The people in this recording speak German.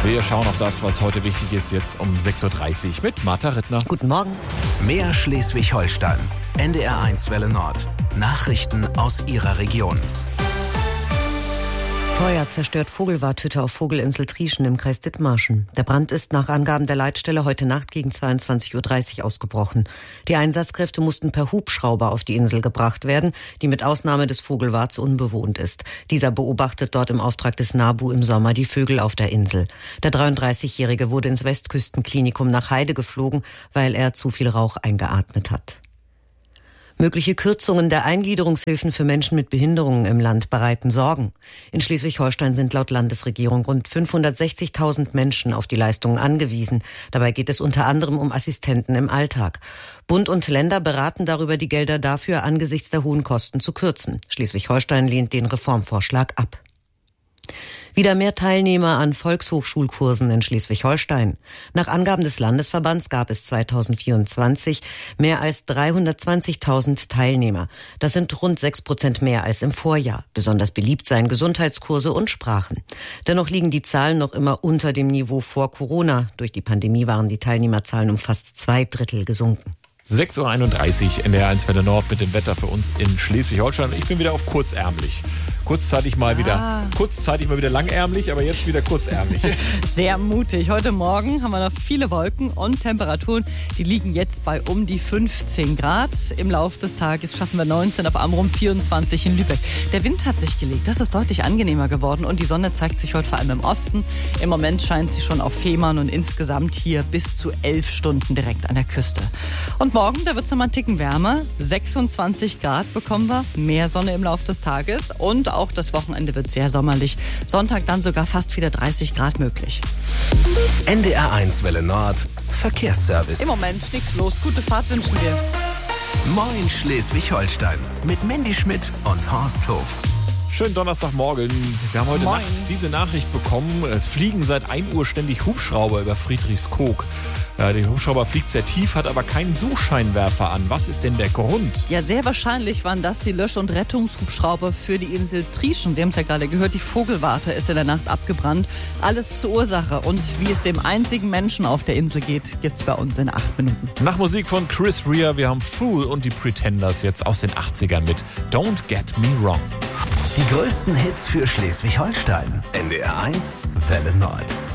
Wir schauen auf das, was heute wichtig ist, jetzt um 6.30 Uhr mit Martha Rittner. Guten Morgen. Mehr Schleswig-Holstein. NDR1 Welle Nord. Nachrichten aus Ihrer Region. Feuer zerstört Vogelwarthütte auf Vogelinsel Trieschen im Kreis Dithmarschen. Der Brand ist nach Angaben der Leitstelle heute Nacht gegen 22.30 Uhr ausgebrochen. Die Einsatzkräfte mussten per Hubschrauber auf die Insel gebracht werden, die mit Ausnahme des Vogelwarts unbewohnt ist. Dieser beobachtet dort im Auftrag des NABU im Sommer die Vögel auf der Insel. Der 33-Jährige wurde ins Westküstenklinikum nach Heide geflogen, weil er zu viel Rauch eingeatmet hat. Mögliche Kürzungen der Eingliederungshilfen für Menschen mit Behinderungen im Land bereiten Sorgen. In Schleswig-Holstein sind laut Landesregierung rund 560.000 Menschen auf die Leistungen angewiesen. Dabei geht es unter anderem um Assistenten im Alltag. Bund und Länder beraten darüber, die Gelder dafür angesichts der hohen Kosten zu kürzen. Schleswig-Holstein lehnt den Reformvorschlag ab. Wieder mehr Teilnehmer an Volkshochschulkursen in Schleswig-Holstein. Nach Angaben des Landesverbands gab es 2024 mehr als 320.000 Teilnehmer. Das sind rund 6% mehr als im Vorjahr. Besonders beliebt seien Gesundheitskurse und Sprachen. Dennoch liegen die Zahlen noch immer unter dem Niveau vor Corona. Durch die Pandemie waren die Teilnehmerzahlen um fast 2/3 gesunken. 6.31 Uhr in der 1 Welle Nord mit dem Wetter für uns in Schleswig-Holstein. Ich bin wieder auf kurzärmlich. Kurzzeitig mal wieder langärmlich, aber jetzt wieder kurzärmlich. Sehr mutig. Heute Morgen haben wir noch viele Wolken und Temperaturen, die liegen jetzt bei um die 15 Grad. Im Laufe des Tages schaffen wir 19 auf Amrum, 24 in Lübeck. Der Wind hat sich gelegt, das ist deutlich angenehmer geworden und die Sonne zeigt sich heute vor allem im Osten. Im Moment scheint sie schon auf Fehmarn und insgesamt hier bis zu 11 Stunden direkt an der Küste. Und morgen, da wird es nochmal einen Ticken wärmer. 26 Grad bekommen wir, mehr Sonne im Laufe des Tages und auch das Wochenende wird sehr sommerlich. Sonntag dann sogar fast wieder 30 Grad möglich. NDR1 Welle Nord. Verkehrsservice. Im Moment nichts los. Gute Fahrt wünschen wir. Moin Schleswig-Holstein. Mit Mandy Schmidt und Horst Hof. Schönen Donnerstagmorgen. Wir haben heute Nacht diese Nachricht bekommen. Es fliegen seit 1 Uhr ständig Hubschrauber über Friedrichskoog. Der Hubschrauber fliegt sehr tief, hat aber keinen Suchscheinwerfer an. Was ist denn der Grund? Ja, sehr wahrscheinlich waren das die Lösch- und Rettungshubschrauber für die Insel Trieschen. Sie haben es ja gerade gehört, die Vogelwarte ist in der Nacht abgebrannt. Alles zur Ursache. Und wie es dem einzigen Menschen auf der Insel geht, gibt's bei uns in 8 Minuten. Nach Musik von Chris Rea, wir haben Fool und die Pretenders jetzt aus den 80ern mit Don't Get Me Wrong. Die größten Hits für Schleswig-Holstein. NDR1 Welle Nord.